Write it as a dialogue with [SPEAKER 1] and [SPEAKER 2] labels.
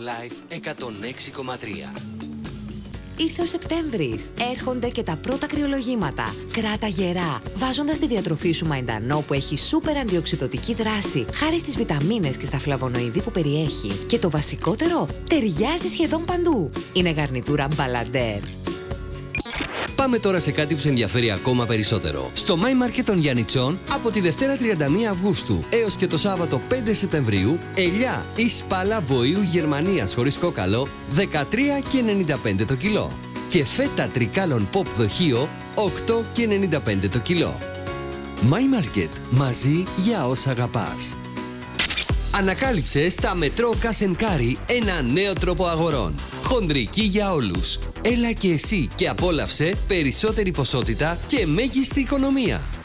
[SPEAKER 1] Life 106,3.
[SPEAKER 2] Ήρθε ο Σεπτέμβρης. Έρχονται και τα πρώτα κρυολογήματα. Κράτα γερά, βάζοντας τη διατροφή σου μαϊντανό που έχει σούπερ αντιοξυδοτική δράση, χάρη στις βιταμίνες και στα φλαβονοειδή που περιέχει. Και το βασικότερο, ταιριάζει σχεδόν παντού. Είναι γαρνιτούρα Μπαλαντέρ.
[SPEAKER 1] Πάμε τώρα σε κάτι που σε ενδιαφέρει ακόμα περισσότερο. Στο My Market των Γιαννιτσών, από τη Δευτέρα 31 Αυγούστου έως και το Σάββατο 5 Σεπτεμβρίου, ελιά ή σπάλα βοήου Γερμανίας χωρίς κόκαλο, 13,95 το κιλό. Και φέτα τρικάλων pop δοχείο, 8,95 το κιλό. My Market, μαζί για όσα αγαπάς. Ανακάλυψε στα Μετρό Cash & Carry ένα νέο τρόπο αγορών. Χονδρική για όλους. Έλα και εσύ και απόλαυσε περισσότερη ποσότητα και μέγιστη οικονομία.